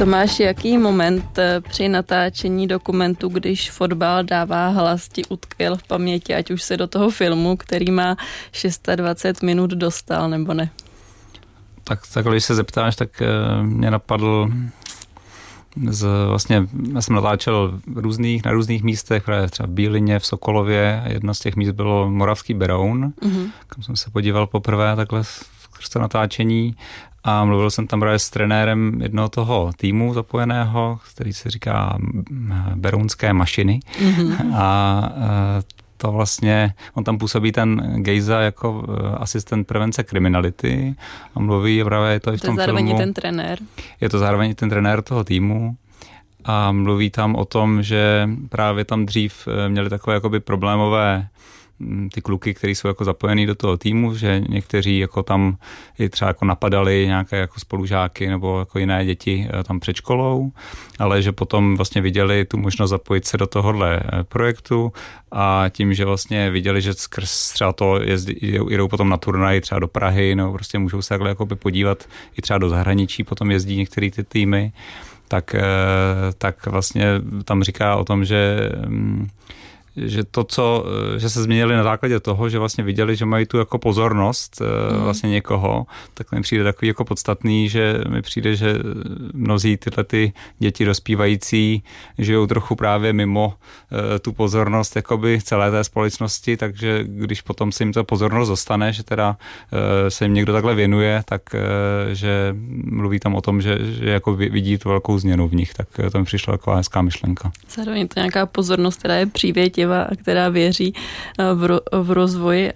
Tomáš, jaký moment při natáčení dokumentu, když fotbal dává hlas, ti utkvěl v paměti, ať už se do toho filmu, který má 620 minut, dostal, nebo ne? Tak když se zeptáš, tak mě napadl vlastně, já jsem natáčel na různých místech, právě třeba v Bílině, v Sokolově, jedno z těch míst bylo Moravský Beroun, kam jsem se podíval poprvé takhle v to natáčení a mluvil jsem tam právě s trenérem jednoho toho týmu zapojeného, který se říká Berounské mašiny a to vlastně, on tam působí ten Gejza jako asistent prevence kriminality a mluví právě to i v tom filmu. To je zároveň ten trenér. Je to zároveň ten trenér toho týmu a mluví tam o tom, že právě tam dřív měli takové jakoby problémové ty kluky, kteří jsou jako zapojený do toho týmu, že někteří jako tam i třeba jako napadali nějaké jako spolužáky nebo jako jiné děti tam před školou, ale že potom vlastně viděli tu možnost zapojit se do tohohle projektu a tím, že vlastně viděli, že skrz třeba to jdou potom na turnaj třeba do Prahy, nebo prostě můžou se takhle jako podívat i třeba do zahraničí, potom jezdí některé ty týmy, tak vlastně tam říká o tom, že že se změnili na základě toho, že vlastně viděli, že mají tu jako pozornost vlastně někoho, tak mi přijde takový jako podstatný, že mi přijde, že mnozí tyhle ty děti dospívající žijou trochu právě mimo tu pozornost jakoby celé té společnosti, takže když potom se jim ta pozornost dostane, že teda se jim někdo takhle věnuje, tak že mluví tam o tom, že jako vidí tu velkou změnu v nich, tak to mi přišla taková hezká myšlenka. Zároveň to nějaká pozornost, která je přívětivá a která věří v rozvoj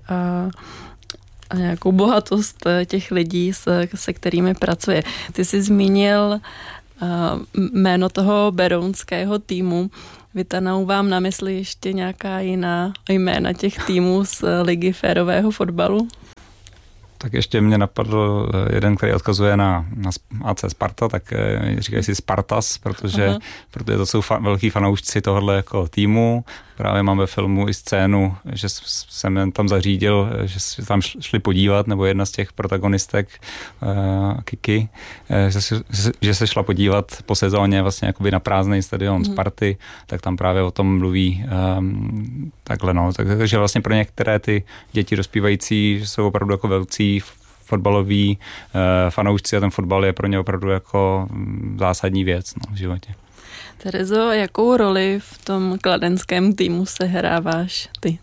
a nějakou bohatost těch lidí, se kterými pracuje. Ty jsi zmínil jméno toho berounského týmu. Vytanou vám na mysli ještě nějaká jiná jména těch týmů z ligy férového fotbalu? Tak ještě mě napadl jeden, který odkazuje na AC Sparta, tak říkají si Spartas, protože to jsou velký fanoušci tohohle jako týmu. Právě mám ve filmu i scénu, že jsem tam zařídil, že se tam šli podívat, nebo jedna z těch protagonistek, Kiki, že se šla podívat po sezóně vlastně jakoby na prázdný stadion Sparty, tak tam právě o tom mluví takhle, no. Takže vlastně pro některé ty děti dospívající, že jsou opravdu jako velcí fotbaloví fanoušci a ten fotbal je pro ně opravdu jako zásadní věc, no, v životě. Terezo, jakou roli v tom kladenském týmu sehráváš ty?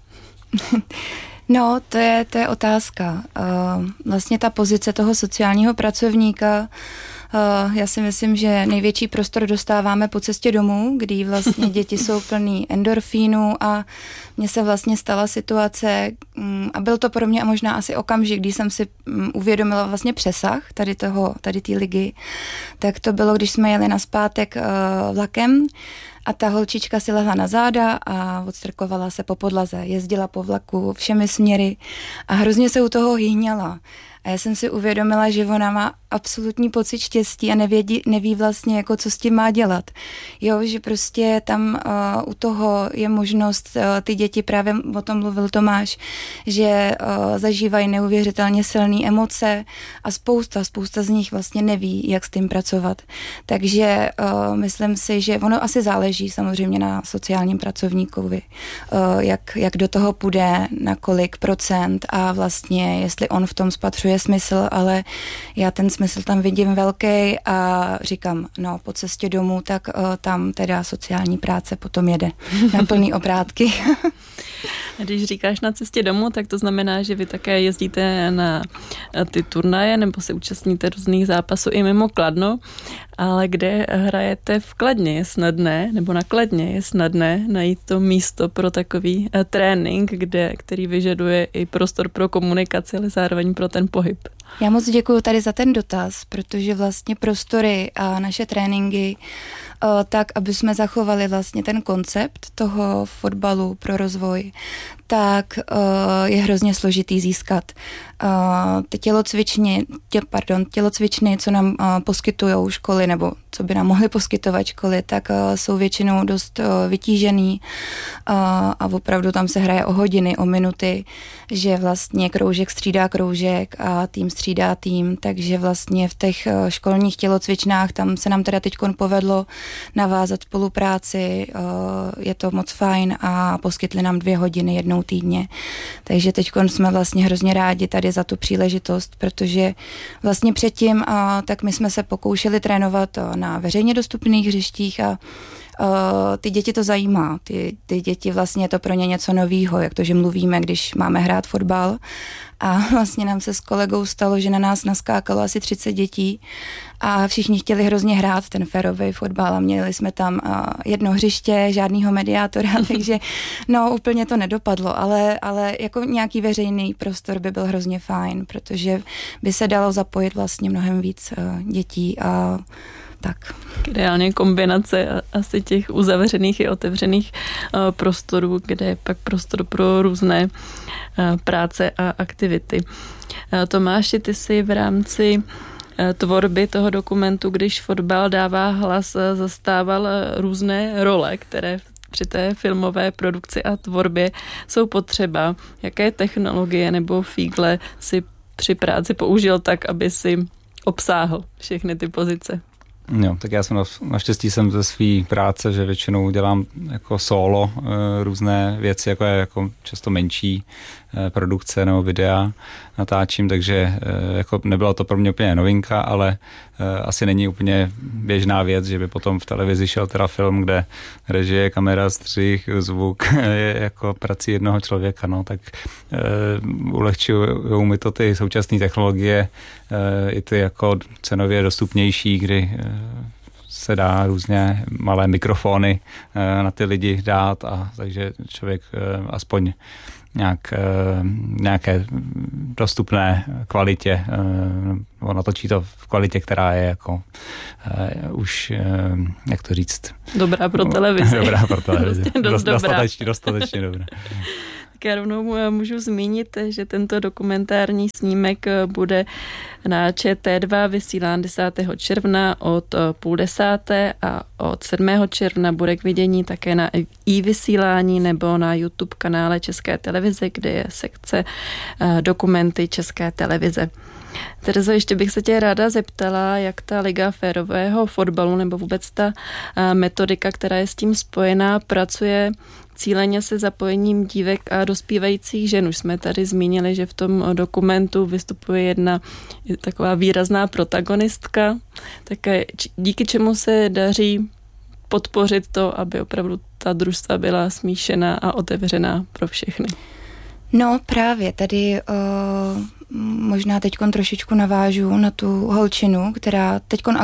No, to je otázka. Vlastně ta pozice toho sociálního pracovníka, já si myslím, že největší prostor dostáváme po cestě domů, kdy vlastně děti jsou plný endorfínů a mně se vlastně stala situace a byl to pro mě a možná asi okamžik, kdy jsem si uvědomila vlastně přesah tady té ligy, tak to bylo, když jsme jeli nazpátek vlakem a ta holčička si lehla na záda a odstrkovala se po podlaze, jezdila po vlaku všemi směry a hrozně se u toho hýňala. A já jsem si uvědomila, že ona má absolutní pocit štěstí a neví vlastně, jako co s tím má dělat. Jo, že prostě tam u toho je možnost, ty děti, právě o tom mluvil Tomáš, že zažívají neuvěřitelně silné emoce a spousta z nich vlastně neví, jak s tím pracovat. Takže myslím si, že ono asi záleží samozřejmě na sociálním pracovníkovi, jak do toho půjde, na kolik procent a vlastně, jestli on v tom spatřuje smysl, ale já ten smysl tam vidím velký a říkám, no po cestě domů, tak tam teda sociální práce potom jede na plný obrátky. Když říkáš na cestě domů, tak to znamená, že vy také jezdíte na ty turnaje nebo se účastníte různých zápasů i mimo Kladno, ale kde hrajete v Kladně je snadné, nebo na Kladně je snadné najít to místo pro takový trénink, který vyžaduje i prostor pro komunikaci, ale zároveň pro ten pohyb. Já moc děkuju tady za ten dotaz, protože vlastně prostory a naše tréninky tak, aby jsme zachovali vlastně ten koncept toho fotbalu pro rozvoj, tak je hrozně složitý získat. Ty tělocvičny, co nám poskytují školy, nebo co by nám mohly poskytovat školy, tak jsou většinou dost vytížený a opravdu tam se hraje o hodiny, o minuty, že vlastně kroužek střídá kroužek a tým střídá střídá tým, takže vlastně v těch školních tělocvičnách, tam se nám teda teďkon povedlo navázat spolupráci, je to moc fajn a poskytli nám 2 hodiny jednou týdně. Takže teďkon jsme vlastně hrozně rádi tady za tu příležitost, protože vlastně předtím tak my jsme se pokoušeli trénovat na veřejně dostupných hřištích a ty děti to zajímá. Ty děti vlastně je to pro ně něco novýho, jak to, že mluvíme, když máme hrát fotbal. A vlastně nám se s kolegou stalo, že na nás naskákalo asi 30 dětí a všichni chtěli hrozně hrát ten férový fotbal a měli jsme tam jedno hřiště, žádnýho mediátora, takže no úplně to nedopadlo, ale jako nějaký veřejný prostor by byl hrozně fajn, protože by se dalo zapojit vlastně mnohem víc dětí a tak. Ideálně kombinace asi těch uzavřených i otevřených prostorů, kde je pak prostor pro různé práce a aktivity. Tomáši, ty jsi v rámci tvorby toho dokumentu, když fotbal dává hlas, zastával různé role, které při té filmové produkci a tvorbě jsou potřeba. Jaké technologie nebo fígle si při práci použil tak, aby si obsáhl všechny ty pozice? Jo, tak já jsem naštěstí jsem ze své práce, že většinou dělám jako solo různé věci, jako je jako často menší produkce nebo videa natáčím, takže jako nebyla to pro mě úplně novinka, ale asi není úplně běžná věc, že by potom v televizi šel teda film, kde režie, kamera, střih, zvuk je jako prací jednoho člověka, no, tak ulehčují mi to ty současné technologie, i ty jako cenově dostupnější, kdy se dá různě malé mikrofony na ty lidi dát a takže člověk aspoň nějaké dostupné kvalitě, natočí to v kvalitě, která je jako už, jak to říct? Dobrá pro televizi. Dobrá pro televizi. Dostatečně dobrá. Tak já rovnou můžu zmínit, že tento dokumentární snímek bude na ČT2 vysílán 10. června od 9:30 a od 7. června bude k vidění také na i-vysílání nebo na YouTube kanále České televize, kde je sekce dokumenty České televize. Terezo, ještě bych se tě ráda zeptala, jak ta Liga férového fotbalu nebo vůbec ta metodika, která je s tím spojená, pracuje cíleně se zapojením dívek a dospívajících žen. Už jsme tady zmínili, že v tom dokumentu vystupuje jedna taková výrazná protagonistka, tak díky čemu se daří podpořit to, aby opravdu ta družstva byla smíšená a otevřená pro všechny. No právě, tady možná teďkon trošičku navážu na tu holčinu, která teďkon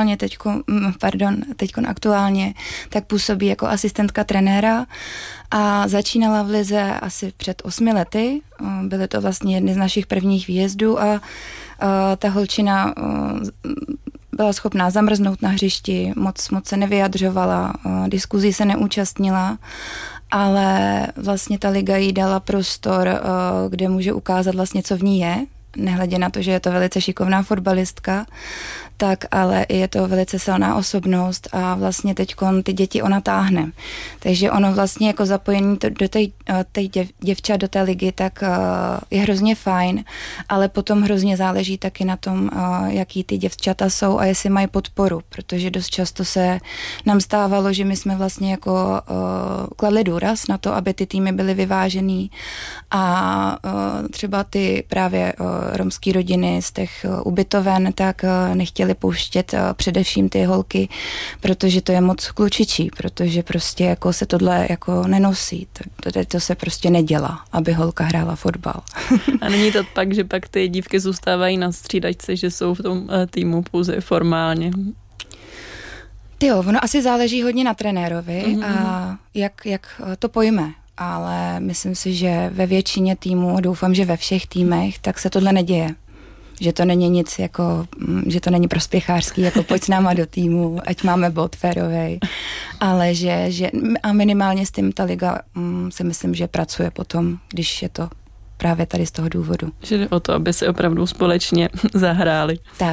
aktuálně tak působí jako asistentka trenéra a začínala v lize asi před 8 lety. Byly to vlastně jedny z našich prvních výjezdů a ta holčina byla schopná zamrznout na hřišti, moc se nevyjadřovala, diskuzí se neúčastnila, ale vlastně ta liga jí dala prostor, kde může ukázat vlastně, co v ní je, nehledě na to, že je to velice šikovná fotbalistka, tak ale je to velice silná osobnost a vlastně teďkon ty děti ona táhne. Takže ono vlastně jako zapojení do té děvčat do té ligy, tak je hrozně fajn, ale potom hrozně záleží taky na tom, jaký ty děvčata jsou a jestli mají podporu, protože dost často se nám stávalo, že my jsme vlastně jako kladli důraz na to, aby ty týmy byly vyvážený a třeba ty právě romský rodiny z těch ubytoven, tak nechtěli pouštět především ty holky, protože to je moc klučičí, protože prostě jako se tohle jako nenosí. To se prostě nedělá, aby holka hrála fotbal. A není to tak, že pak ty dívky zůstávají na střídačce, že jsou v tom týmu pouze formálně? Jo, ono asi záleží hodně na trenérovi a jak to pojme. Ale myslím si, že ve většině týmů, doufám, že ve všech týmech, tak se tohle neděje. Že to není nic jako, že to není prospěchářský, jako pojď s náma do týmu, ať máme bod férovej, ale že a minimálně s tím ta liga si myslím, že pracuje potom, když je to právě tady z toho důvodu. Že jde o to, aby se opravdu společně zahráli. Tak.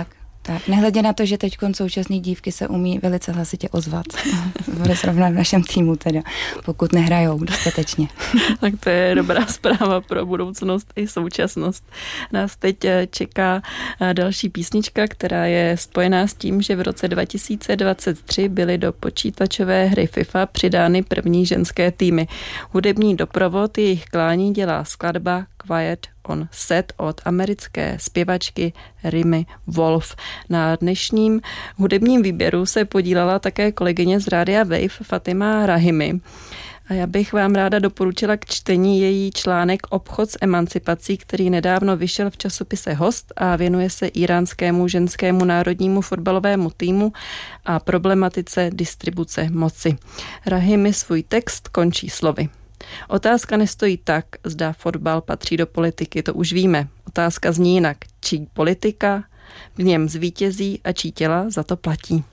Tak, nehledě na to, že teď současné dívky se umí velice hlasitě ozvat. Byly zrovna v našem týmu teda, pokud nehrajou dostatečně. Tak to je dobrá zpráva pro budoucnost i současnost. Nás teď čeká další písnička, která je spojená s tím, že v roce 2023 byly do počítačové hry FIFA přidány první ženské týmy. Hudební doprovod jejich klání dělá skladba Quiet on Set od americké zpěvačky Rimy Wolf. Na dnešním hudebním výběru se podílela také kolegyně z Rádia Wave Fatima Rahimi. A já bych vám ráda doporučila k čtení její článek Obchod s emancipací, který nedávno vyšel v časopise Host a věnuje se íránskému ženskému národnímu fotbalovému týmu a problematice distribuce moci. Rahimi svůj text končí slovy. Otázka nestojí tak, zda fotbal patří do politiky, to už víme. Otázka zní jinak, čí politika v něm zvítězí a čí těla za to platí.